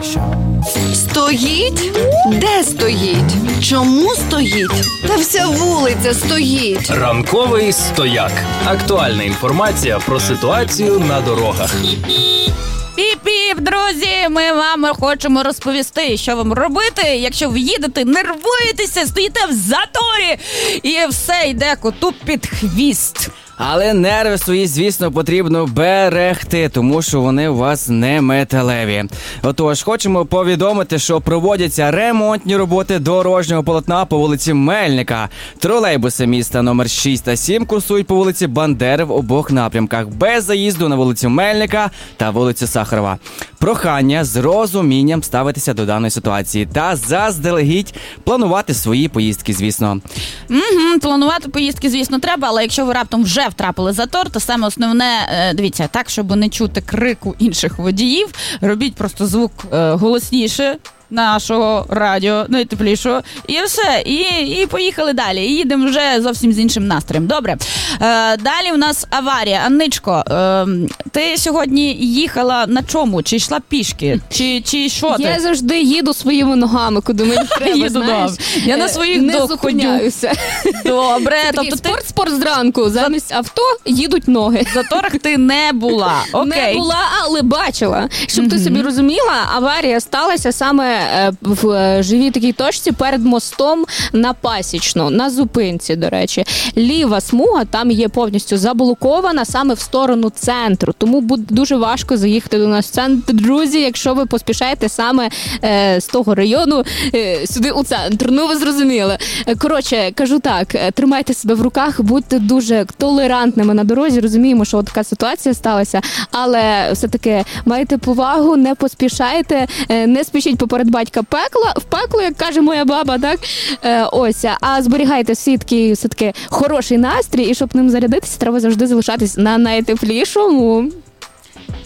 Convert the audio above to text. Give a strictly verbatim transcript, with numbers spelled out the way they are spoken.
найкраща. Стоїть? Де стоїть? Чому стоїть? Та вся вулиця стоїть. Ранковий стояк. Актуальна інформація про ситуацію на дорогах. Піп-піп, друзі, ми вам хочемо розповісти, що вам робити, якщо ви їдете, нервуєтеся, стоїте в заторі і все йде коту під хвіст. Але нерви свої, звісно, потрібно берегти, тому що вони у вас не металеві. Отож, хочемо повідомити, що проводяться ремонтні роботи дорожнього полотна по вулиці Мельника. Тролейбуси міста номер шість та сім курсують по вулиці Бандери в обох напрямках, без заїзду на вулицю Мельника та вулицю Сахарова. Прохання з розумінням ставитися до даної ситуації та заздалегідь планувати свої поїздки, звісно. Угу, планувати поїздки, звісно, треба, але якщо ви раптом вже втрапили затор, то саме основне, дивіться, так, щоб не чути крику інших водіїв, робіть просто звук е, голосніше нашого радіо, найтеплішого, і все, і, і поїхали далі. І їдемо вже зовсім з іншим настроєм. Добре. Е, далі у нас аварія. Анничко, е, ти сьогодні їхала на чому? Чи йшла пішки? Чи, чи що ти? Я завжди їду своїми ногами, куди мені треба, Їду, знаєш. Я на своїх не ног зупиняюся. Добре. Тобто Тобто ти спорт-спорт зранку, замість авто їдуть ноги. в заторах ти не була. Окей. Не була, але бачила. Щоб ти собі розуміла, аварія сталася саме в живій такій точці перед мостом на Пасічну, на зупинці, до речі. Ліва смуга там є повністю заблокована саме в сторону центру, тому буде дуже важко заїхати до нас в центр. Друзі, якщо ви поспішаєте саме е, з того району е, сюди у центр, ну ви зрозуміли. Коротше, кажу так, тримайте себе в руках, будьте дуже толерантними на дорозі, розуміємо, що така ситуація сталася, але все-таки майте повагу, не поспішайте, е, не спішіть поперед батька пекла, в пекло, як каже моя баба, так? Е, ось, а зберігайте всі такий, все-таки хороший настрій, і щоб ним зарядитися, треба завжди залишатись на найтеплішому.